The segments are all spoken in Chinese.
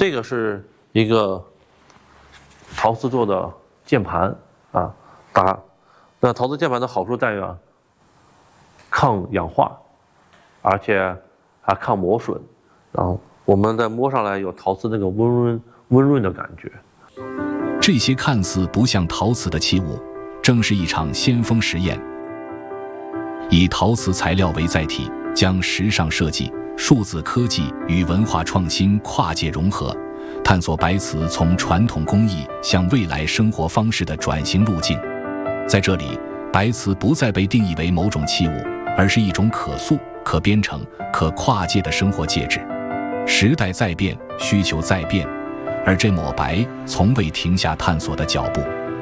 这个是一个陶瓷做的键盘啊，那陶瓷键盘的好处在于啊，抗氧化，而且还抗磨损，然后我们在摸上来有陶瓷那个温润的感觉。 这些看似不像陶瓷的器物，正是一场先锋实验，以陶瓷材料为载体，将时尚设计、数字科技与文化创新跨界融合，探索白瓷从传统工艺向未来生活方式的转型路径。在这里，白瓷不再被定义为某种器物，而是一种可塑、可编程、可跨界的生活介质。时代在变，需求在变，而这抹白从未停下探索的脚步。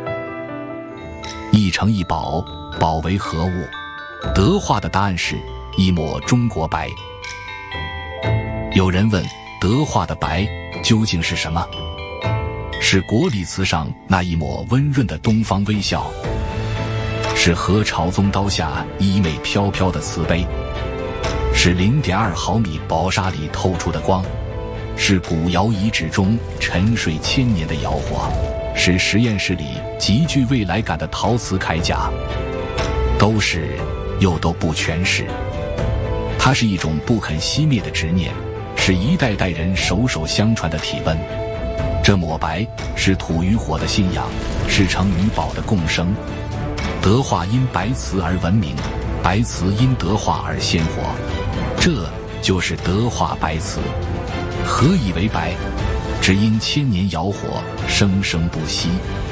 一城一宝，宝为何物？德化的答案是一抹中国白。有人问，德化的白究竟是什么？是国礼瓷上那一抹温润的东方微笑，是何朝宗刀下衣袂飘飘的瓷杯，是0.2毫米薄纱里透出的光，是古窑遗址中沉睡1000年的窑火，是实验室里极具未来感的陶瓷铠甲。都是，又都不全是。它是一种不肯熄灭的执念，是一代代人手手相传的体温。这抹白是土与火的信仰，是城与宝的共生。德化因白瓷而闻名，白瓷因德化而鲜活，这就是德化白瓷。何以为白？只因1000年窑火生生不息。